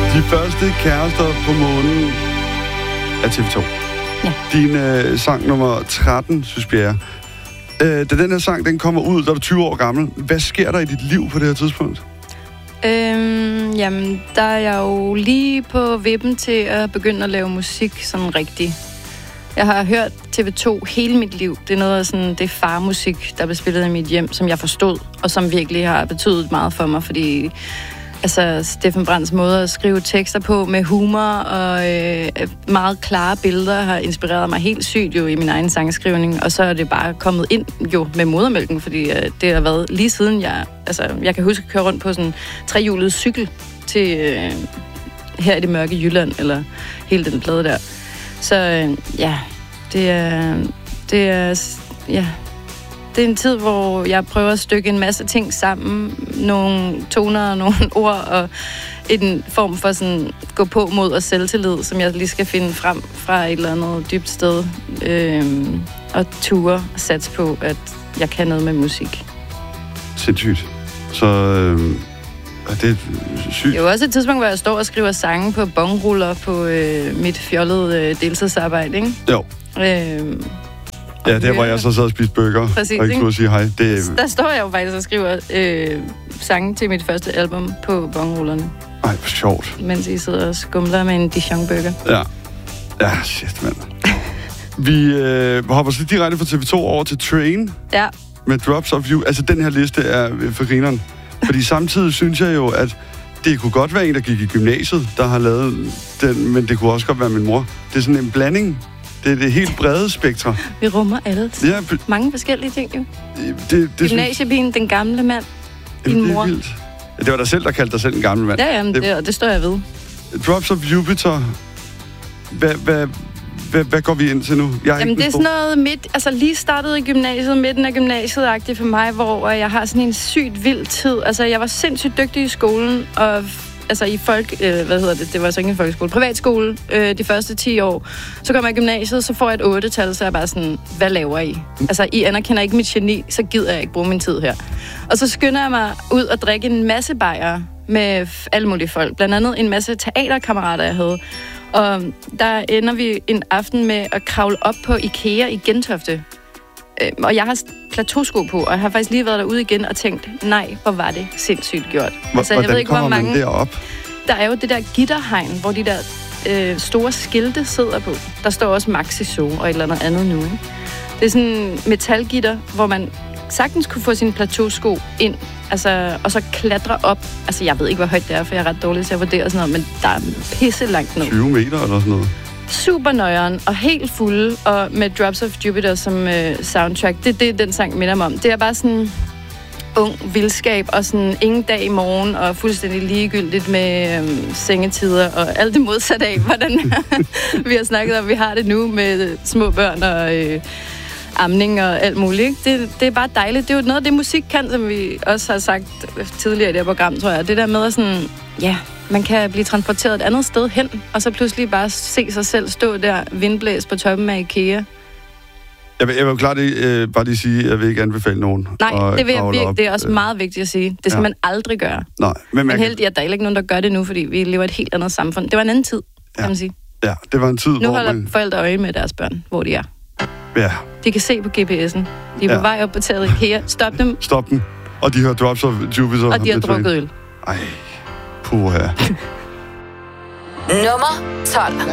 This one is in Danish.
De første kærester på månen af TV2. Ja. Din sang nummer 13, Suspiria. Da den her sang den kommer ud, da du er 20 år gammel, hvad sker der i dit liv på det her tidspunkt? Jamen, der er jeg jo lige på vippen til at begynde at lave musik sådan rigtigt. Jeg har hørt TV2 hele mit liv. Det er noget af sådan, det er farmusik, der blev spillet i mit hjem, som jeg forstod, og som virkelig har betydet meget for mig, fordi altså, Steffen Brandts måde at skrive tekster på med humor og meget klare billeder har inspireret mig helt sygt jo i min egen sangskrivning, og så er det bare kommet ind jo med modermælken, fordi det har været lige siden jeg kan huske at køre rundt på sådan en trehjulet cykel til her i det mørke Jylland, eller hele den plade der. Så det er en tid, hvor jeg prøver at stykke en masse ting sammen. Nogle toner og nogle ord, og en form for sådan gå på mod og selvtillid, som jeg lige skal finde frem fra et eller andet dybt sted. Og ture og satse på, at jeg kan noget med musik. Sindssygt. Så det er sygt. Det er jo også et tidspunkt, hvor jeg står og skriver sange på bongruller på mit fjollede deltidsarbejde, ikke? Jo. Ja, der hvor jeg så sad og spiste burger. Præcis, og ikke skulle sige hej. Der står jeg jo faktisk og skriver sange til mit første album på bongrullerne. Ej, hvor sjovt. Mens I sidder og skumler med en Dijon-burger. Ja. Ja, shit, mand. Vi hopper så direkte fra TV2 over til Train. Ja. Med Drops of You. Altså, den her liste er for grineren. Fordi samtidig synes jeg jo, at det kunne godt være en, der gik i gymnasiet, der har lavet den, men det kunne også godt være min mor. Det er sådan en blanding. Det er det helt brede spektre. Vi rummer alt. Ja, mange forskellige ting, jo. Gymnasiepigen, den gamle mand, din mor. Det er vildt. Det var dig selv, der kaldte dig selv en gammel mand. Ja, det står jeg ved. Drops of Jupiter. Hvad går vi ind til nu? Jamen, det er sådan noget lige startet i gymnasiet, midten af gymnasiet-agtigt for mig, hvor jeg har sådan en sygt vild tid. Altså, jeg var sindssygt dygtig i skolen, og altså i det var så ikke en folkeskole, privatskole, de første 10 år. Så kommer jeg i gymnasiet, så får jeg et 8-tal, så er jeg bare sådan, hvad laver I? Altså, I anerkender ikke mit geni, så gider jeg ikke bruge min tid her. Og så skynder jeg mig ud og drikke en masse bajer med alle mulige folk. Blandt andet en masse teaterkammerater, jeg havde. Og der ender vi en aften med at kravle op på IKEA i Gentofte. Og jeg har plateausko på, og jeg har faktisk lige været derude igen og tænkt, nej, hvor var det sindssygt gjort. Jeg ved ikke, hvor mange derop? Der er jo det der gitterhegn, hvor de der store skilte sidder på. Der står også Maxi Zoo og et eller andet nu. Ikke? Det er sådan metalgitter, hvor man sagtens kunne få sine plateausko ind, altså, og så klatre op. Altså, jeg ved ikke, hvor højt det er, for jeg er ret dårlig til at vurdere sådan noget, men der er pisse langt ned. 20 meter eller sådan noget? Super nøjeren og helt fulde, og med Drops of Jupiter som soundtrack. Det er den sang minder mig om. Det er bare sådan ung vildskab, og sådan ingen dag i morgen, og fuldstændig ligegyldigt med sengetider, og alt det modsatte af, hvordan vi har snakket om, vi har det nu med små børn og amning og alt muligt. Ikke? Det er bare dejligt. Det er jo noget af det, musik kan, som vi også har sagt tidligere i det her program, tror jeg. Det der med at sådan, man kan blive transporteret et andet sted hen, og så pludselig bare se sig selv stå der vindblæs på toppen af IKEA. Jeg vil jo klart bare lige sige, at jeg vil ikke anbefale nogen. Nej, det vil jeg virkelig. Det er også meget vigtigt at sige. Det skal man aldrig gøre. Nej, men heldig, at der er ikke nogen, der gør det nu, fordi vi lever i et helt andet samfund. Det var en anden tid, kan man sige. Ja, det var en tid, nu holder forældre øje med deres børn, hvor de er. Ja. De kan se på GPS'en. De er på vej op på taget IKEA. Stop dem. Stop dem. Og de har Drops of Jupiter. Og de har drukket øl. Ej, puha. Nummer 12.